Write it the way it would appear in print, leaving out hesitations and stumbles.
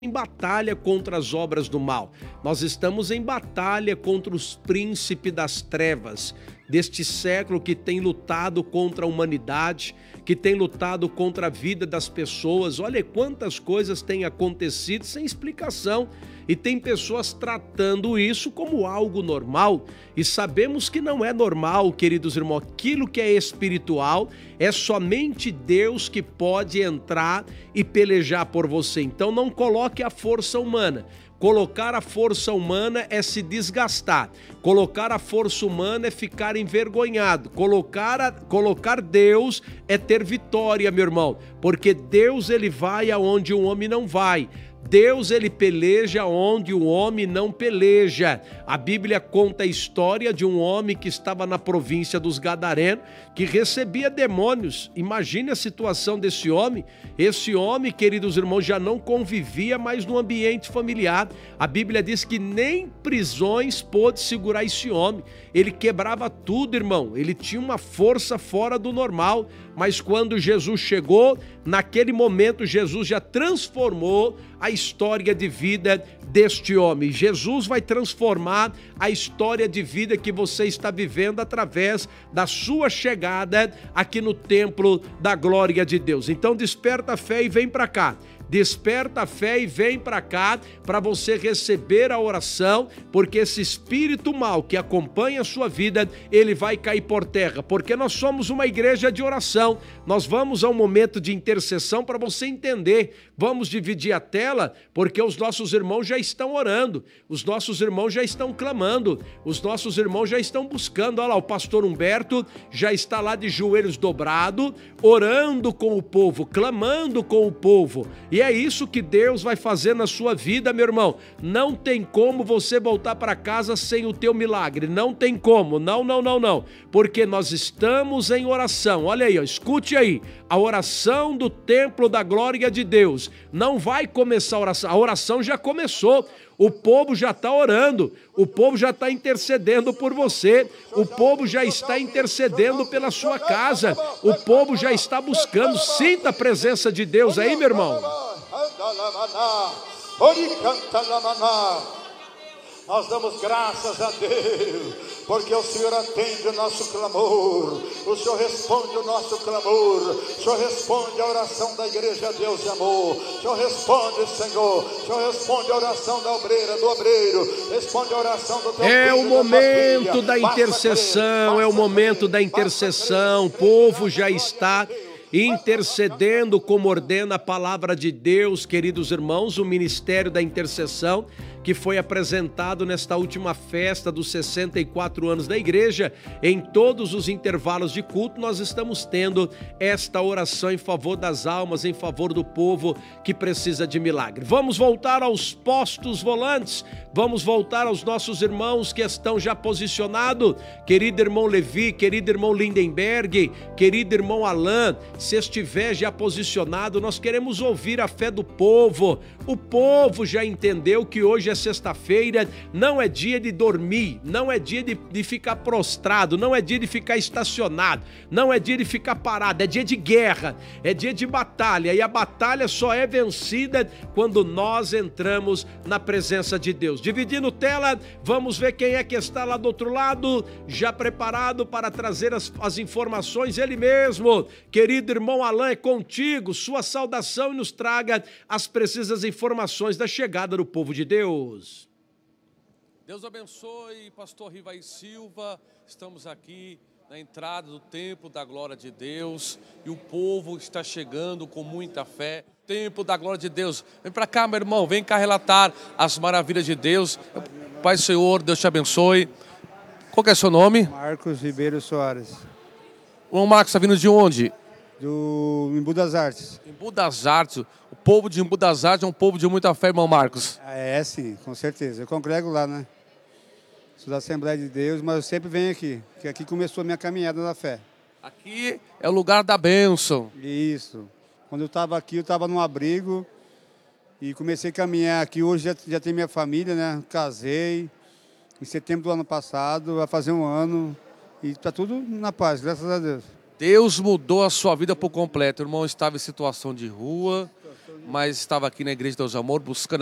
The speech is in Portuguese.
em batalha contra as obras do mal. Nós estamos em batalha contra os príncipes das trevas deste século que tem lutado contra a humanidade, que tem lutado contra a vida das pessoas. Olha quantas coisas têm acontecido sem explicação e tem pessoas tratando isso como algo normal e sabemos que não é normal, queridos irmãos. Aquilo que é espiritual é somente Deus que pode entrar e pelejar por você. Então não coloque a força humana. Colocar a força humana é se desgastar. Colocar a força humana é ficar envergonhado. Colocar Deus é ter vitória, meu irmão. Porque Deus, ele vai aonde um homem não vai. Deus, ele peleja onde o homem não peleja. A Bíblia conta a história de um homem que estava na província dos Gadarenos, que recebia demônios. Imagine a situação desse homem. Esse homem, queridos irmãos, já não convivia mais no ambiente familiar. A Bíblia diz que nem prisões pôde segurar esse homem. Ele quebrava tudo, irmão. Ele tinha uma força fora do normal. Mas quando Jesus chegou, naquele momento Jesus já transformou a história de vida deste homem. Jesus vai transformar a história de vida que você está vivendo através da sua chegada aqui no templo da glória de Deus. Então desperta a fé e vem para cá. Desperta a fé e vem para cá para você receber a oração, porque esse espírito mal que acompanha a sua vida, ele vai cair por terra, porque nós somos uma igreja de oração. Nós vamos a um momento de intercessão para você entender. Vamos dividir a tela, porque os nossos irmãos já estão orando, os nossos irmãos já estão clamando, os nossos irmãos já estão buscando. Olha lá, o pastor Humberto já está lá de joelhos dobrados, orando com o povo, clamando com o povo. E é isso que Deus vai fazer na sua vida, meu irmão. Não tem como você voltar para casa sem o teu milagre. Não tem como. Não. Porque nós estamos em oração. Olha aí, ó, escute aí. A oração do templo da glória de Deus. Não vai começar a oração. A oração já começou. O povo já está orando, o povo já está intercedendo por você, o povo já está intercedendo pela sua casa, o povo já está buscando. Sinta a presença de Deus aí, meu irmão. Nós damos graças a Deus, porque o Senhor atende o nosso clamor, o Senhor responde o nosso clamor, o Senhor responde a oração da igreja Deus e Amor, o Senhor responde, Senhor, o Senhor responde a oração da obreira, do obreiro, responde a oração do teu filho, é o momento da intercessão, é o momento da intercessão. O povo já está intercedendo como ordena a palavra de Deus, queridos irmãos. O ministério da intercessão que foi apresentado nesta última festa dos 64 anos da igreja, em todos os intervalos de culto, nós estamos tendo esta oração em favor das almas, em favor do povo que precisa de milagre. Vamos voltar aos postos volantes, vamos voltar aos nossos irmãos que estão já posicionados. Querido irmão Levi, querido irmão Lindenberg, querido irmão Alain, se estiver já posicionado, nós queremos ouvir a fé do povo. O povo já entendeu que hoje é sexta-feira, não é dia de dormir, não é dia de ficar prostrado, não é dia de ficar estacionado, não é dia de ficar parado, é dia de guerra, é dia de batalha, e a batalha só é vencida quando nós entramos na presença de Deus. Dividindo tela, vamos ver quem é que está lá do outro lado, já preparado para trazer as informações, ele mesmo. Querido irmão Alain, é contigo, sua saudação e nos traga as precisas informações da chegada do povo de Deus. Deus abençoe, pastor Rivaí Silva. Estamos aqui na entrada do templo da glória de Deus e o povo está chegando com muita fé. Templo da glória de Deus. Vem para cá, meu irmão, vem cá relatar as maravilhas de Deus. Pai Senhor, Deus te abençoe. Qual que é o seu nome? Marcos Ribeiro Soares. O irmão Marcos está vindo de onde? Do Embu das Artes. Embu das Artes. O povo de Embu das Artes é um povo de muita fé, irmão Marcos. É, sim, com certeza. Eu congrego lá, né? Sou da Assembleia de Deus, mas eu sempre venho aqui, porque aqui começou a minha caminhada da fé. Aqui é o lugar da bênção. Isso. Quando eu estava aqui, eu estava num abrigo e comecei a caminhar aqui. Hoje já tenho minha família, né? Casei em setembro do ano passado, vai fazer um ano e está tudo na paz, graças a Deus. Deus mudou a sua vida por completo. O irmão estava em situação de rua, mas estava aqui na Igreja de Deus e Amor buscando